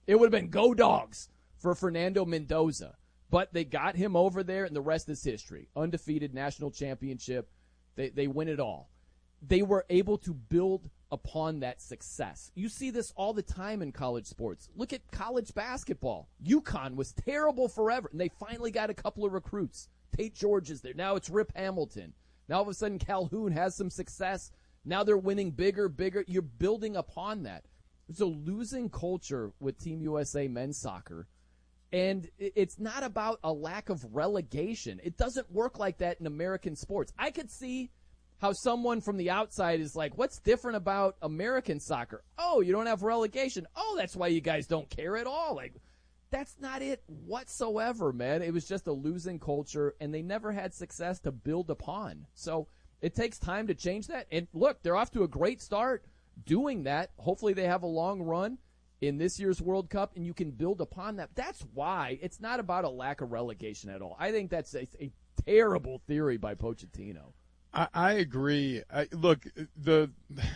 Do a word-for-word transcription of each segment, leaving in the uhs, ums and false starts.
It would have been go Dogs for Fernando Mendoza. But they got him over there, and the rest is history. Undefeated national championship. They they win it all. They were able to build upon that success. You see this all the time in college sports. Look at college basketball. UConn was terrible forever, and they finally got a couple of recruits. Tate George is there. Now it's Rip Hamilton. Now all of a sudden Calhoun has some success. Now they're winning bigger, bigger. You're building upon that. There's a losing culture with Team U S A men's soccer. And it's not about a lack of relegation. It doesn't work like that in American sports. I could see how someone from the outside is like, what's different about American soccer? Oh, you don't have relegation. Oh, that's why you guys don't care at all. Like, that's not it whatsoever, man. It was just a losing culture, and they never had success to build upon. So it takes time to change that. And look, they're off to a great start doing that. Hopefully they have a long run in this year's World Cup, and you can build upon that. That's why it's not about a lack of relegation at all. I think that's a, a terrible theory by Pochettino. I, I agree. I, look, the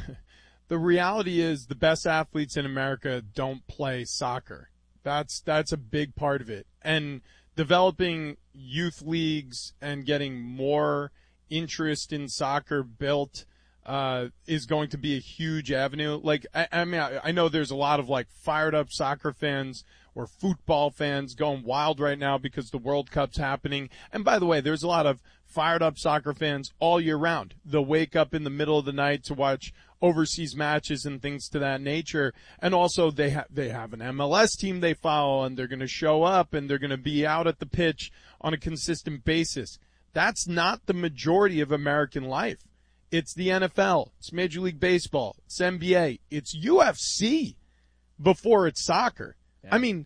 the reality is the best athletes in America don't play soccer. That's that's a big part of it. And developing youth leagues and getting more interest in soccer built Uh, is going to be a huge avenue. Like, I, I mean, I, I know there's a lot of, like, fired up soccer fans or football fans going wild right now because the World Cup's happening. And by the way, there's a lot of fired up soccer fans all year round. They'll wake up in the middle of the night to watch overseas matches and things to that nature. And also they have, they have an M L S team they follow, and they're going to show up and they're going to be out at the pitch on a consistent basis. That's not the majority of American life. It's the N F L, it's Major League Baseball, it's N B A, it's U F C before it's soccer. Yeah. I mean,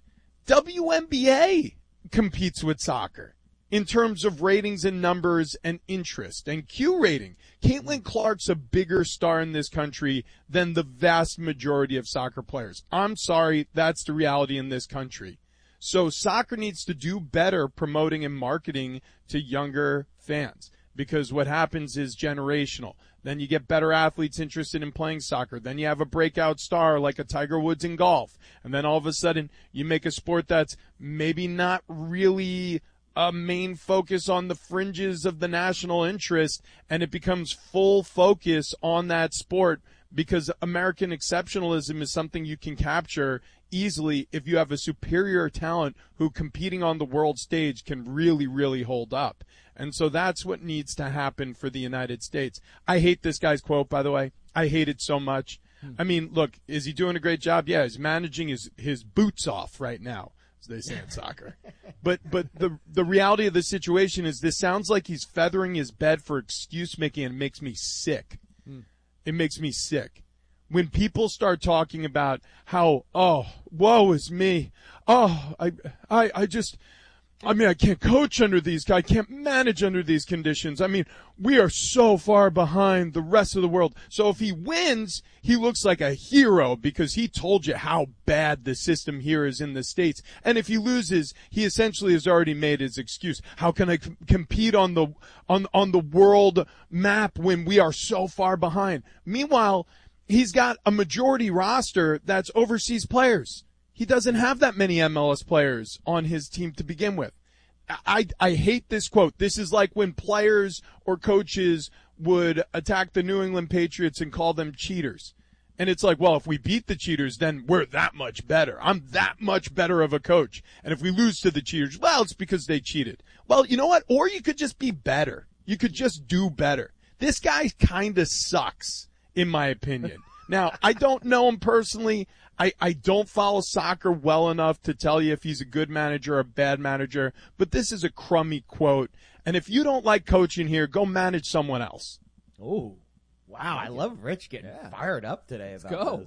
W N B A competes with soccer in terms of ratings and numbers and interest and Q rating. Caitlin Clark's a bigger star in this country than the vast majority of soccer players. I'm sorry, that's the reality in this country. So soccer needs to do better promoting and marketing to younger fans. Because what happens is generational. Then you get better athletes interested in playing soccer. Then you have a breakout star like a Tiger Woods in golf. And then all of a sudden you make a sport that's maybe not really a main focus on the fringes of the national interest, and it becomes full focus on that sport because American exceptionalism is something you can capture easily if you have a superior talent who competing on the world stage can really, really hold up. And so that's what needs to happen for the United States. I hate this guy's quote, by the way. I hate it so much. Hmm. I mean, look, is he doing a great job? Yeah, he's managing his, his boots off right now, as they say in soccer. But but the the reality of the situation is this sounds like he's feathering his bed for excuse making, and it makes me sick. Hmm. It makes me sick. When people start talking about how, oh, woe is me. Oh, I I I just... I mean, I can't coach under these guys. I can't manage under these conditions. I mean, we are so far behind the rest of the world. So if he wins, he looks like a hero because he told you how bad the system here is in the States. And if he loses, he essentially has already made his excuse. How can I c- compete on the on on the world map when we are so far behind? Meanwhile, he's got a majority roster that's overseas players. He doesn't have that many M L S players on his team to begin with. I, I hate this quote. This is like when players or coaches would attack the New England Patriots and call them cheaters. And it's like, well, if we beat the cheaters, then we're that much better. I'm that much better of a coach. And if we lose to the cheaters, well, it's because they cheated. Well, you know what? Or you could just be better. You could just do better. This guy kind of sucks, in my opinion. Now, I don't know him personally. I, I don't follow soccer well enough to tell you if he's a good manager or a bad manager, but this is a crummy quote. And if you don't like coaching here, go manage someone else. Oh, wow. I love Rich getting yeah. fired up today Let's about go. this.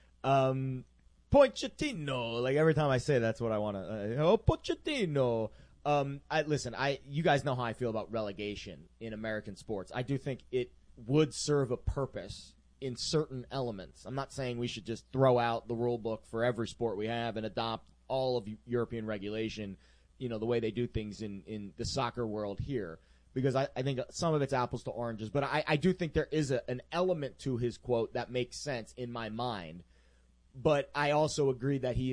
Um, Pochettino. Like every time I say that's what I want to, uh, oh, Pochettino. Um, I, listen, I, you guys know how I feel about relegation in American sports. I do think it would serve a purpose in certain elements. I'm not saying we should just throw out the rule book for every sport we have and adopt all of European regulation, you know, the way they do things in, in the soccer world here, because I, I think some of it's apples to oranges. But I, I do think there is a, an element to his quote that makes sense in my mind. But I also agree that he